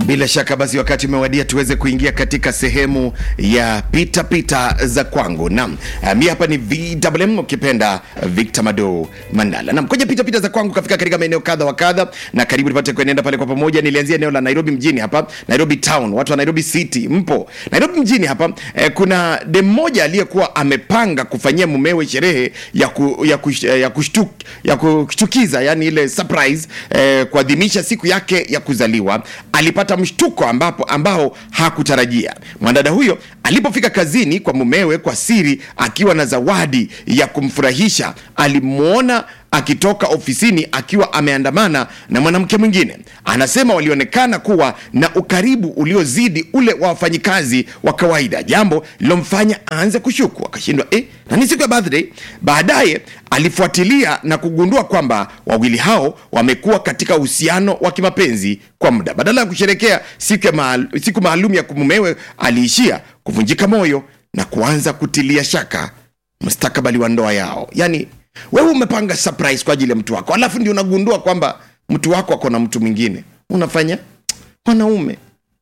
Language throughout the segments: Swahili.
Bila shaka basi wakati umewadia tuweze kuingia katika sehemu ya pita za kwangu. Naam, mimi hapa ni VMM ukipenda Victor Mado Mandala. Naam, kwenye pita za kwangu kafika katika maeneo kadha wa kadha na karibu tupate kuenenda pale kwa pamoja. Nilianzia eneo la Nairobi mjini hapa, Nairobi town, watu wa Nairobi city mpo. Nairobi mjini hapa kuna dem mmoja aliyekuwa amepanga kufanyia mumewe sherehe ya kushtukiza, yani ile surprise kuadhimisha siku yake ya kuzaliwa. Alipata mshtuko ambao hakutarajia. Mwanadada huyo alipofika kazini kwa mumewe kwa siri akiwa na zawadi ya kumfurahisha, alimuona akitoka ofisini akiwa ameandamana na mwanamke mwingine. Anasema walionekana kuwa na ukaribu uliozidi ule wa wafanyikazi wa kawaida, jambo lilomfanya aanze kushuku. Akashindwa na ni siku ya birthday. Baadaye alifuatilia na kugundua kwamba wawili hao wamekuwa katika uhusiano wa kimapenzi kwa muda. Badala ya kusherekea siku maalum ya mumewe, aliishia kuvunjika moyo na kuanza kutilia shaka mustakabali wa ndoa yao. Yani wewe umepanga surprise kwa ajili ya mtu wako, alafu ndio unagundua kwamba mtu wako ako na mtu mwingine. Unafanya wanaume.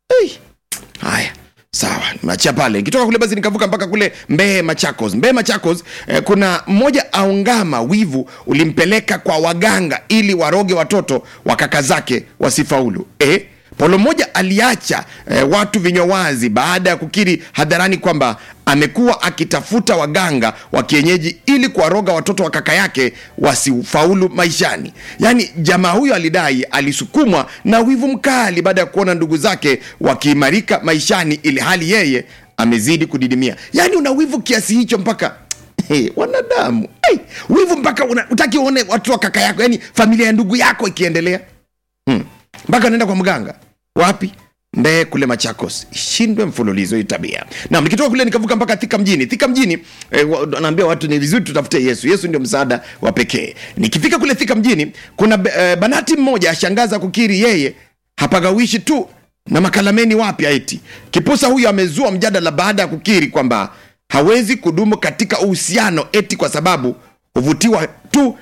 Haya, sawa, nimeacha pale. Nikitoka kule basi nikavuka mpaka kule Mbehe Machakos. Kuna mmoja aungama wivu ulimpeleka kwa waganga ili waroge watoto wa kaka zake wasifaulu. Polo mmoja aliacha watu vinywa wazi baada ya kukiri hadharani kwamba amekuwa akitafuta waganga wa kienyeji ili kuwaroga watoto wa kaka yake wasifaulu maishani. Yani jamaa huyo alidai alisukumwa na wivu mkali baada ya kuona ndugu zake wakiimarika maishani ili hali yeye amezidi kudidimia. Yani una wivu kiasi hicho mpaka wanadamu. Wivu mpaka utaki uone watu wa kaka yako, yani familia ya ndugu yako ikiendelea. Mpaka anaenda kwa mganga. Wapi? Mbehe kule Machakos. Shindwe mfululizo hii tabia. Naam, nikitoka kule nikavuka mpaka Thika mjini. Naambia watu ni vizuri tutafute Yesu. Yesu ndio msaada wa pekee. Nikifika kule Thika mjini, kuna banati mmoja ashangaza kukiri yeye hapagawishi tu na makalameni wapya eti. Kipusa huyu amezua mjadala baada ya kukiri kwamba hawezi kudumu katika uhusiano eti kwa sababu huvutiwa tu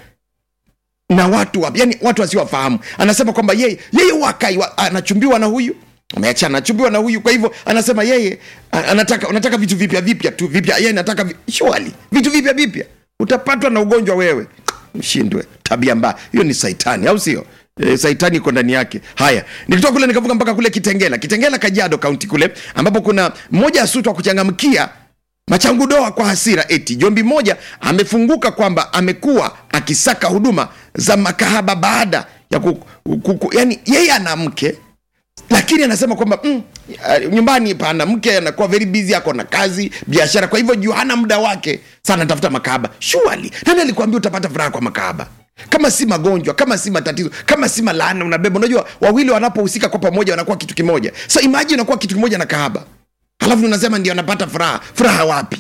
na watu yani watu wasiowafahamu. Anasema kwamba yeye anachumbiwa na huyu, ameachana, anachumbiwa na huyu. Kwa hivyo anasema yeye anataka vitu vipya tu, yeye anataka vitu vipya. Utapatwa na ugonjwa wewe. Mshindwe, tabia mbaya. Hiyo ni saitani, au sio? Saitani iko ndani yake. Haya, nikitoka kule nikavuka mpaka kule Kitengela Kajiado County kule, ambapo kuna mmoja asutwa kuchangamkia machangudoa kwa hasira eti jombi moja amefunguka kwamba amekuwa akisaka huduma za makahaba baada ya yani yeye ana mke, lakini anasema kwamba nyumbani pana mke anakuwa very busy, ako na kazi, biashara, kwa hivyo juu hana muda wake sana atafuta makahaba. Surely nani alikwambia utapata furaha kwa makahaba? Kama si magonjwa, kama si matatizo, kama si malana unabeba. Unajua wawili wanapohusika kwa pamoja wanakuwa kitu kimoja. So imagine unakuwa kitu kimoja na kahaba, halafu unasema ndio anapata furaha. Furaha wapi?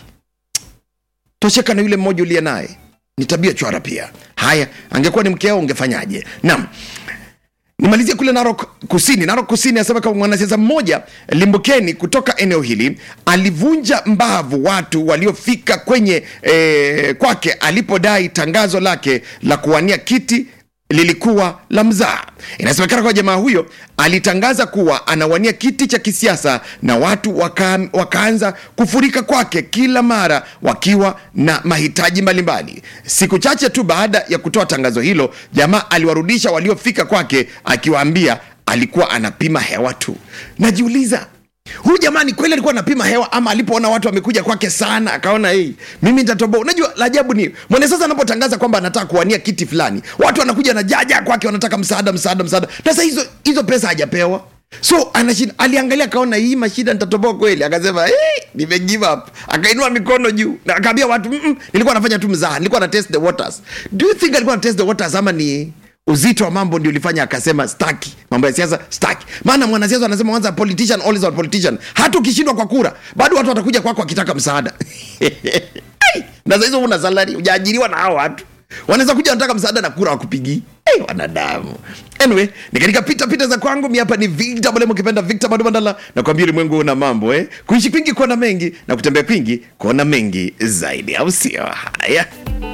Tosheka na yule mmoja uliye naye. Ni tabia chwara pia. Haya, angekuwa ni mkeo ungefanyaje? Naam. Nimalizie kule Narok Kusini anasema kama mwanasiasa mmoja limbukeni kutoka eneo hili alivunja mbavu watu waliofika kwenye kwake alipodai tangazo lake la kuwania kiti lilikuwa la mzaa. Inasemekana kwa jamaa huyo alitangaza kuwa anawania kiti cha kisiasa na watu wakaanza kufurika kwake kila mara wakiwa na mahitaji mbalimbali. Siku chache tu baada ya kutoa tangazo hilo, jamaa aliwarudisha waliofika kwake akiwaambia alikuwa anapima hewa tu. Najiuliza, huyu jamani kweli alikuwa anapima hewa ama alipoona watu wamekuja kwake sana akaona mimi nitatoboa? Unajua la ajabu ni mwana sasa anapotangaza kwamba anataka kuwania kiti fulani, watu wanakuja na jaja kwake wanataka msaada. Sasa hizo pesa hajapewa. So aliangalia akaona hii mashida nitatoboa kweli, akasema nime give up, akainua mikono juu na akaambia watu nilikuwa nafanya tu mzaha, nilikuwa na test the waters. Do you think alikuwa na test the waters ama ni uzito wa mambo ndio ulifanya akasema staki mambo ya siasa, staki? Maana mwanasiasa anasema once a politician always a politician. Hata ukishindwa kwa kura bado watu watakuja kwako wakitaka msaada. Na sasa hizo una salary, hujaajiriwa na hao watu. Wanaweza kuja wanataka msaada na kura wakupigi. Wanadamu. Anyway, ni katika pita za kwangu. Mimi hapa ni VMM ukipenda Victor Mado Mandala, na kuambia ulimwengu una mambo kuishi kwingi kuona mengi na kutembea kwingi kuona mengi zaidi, au sio? Haya.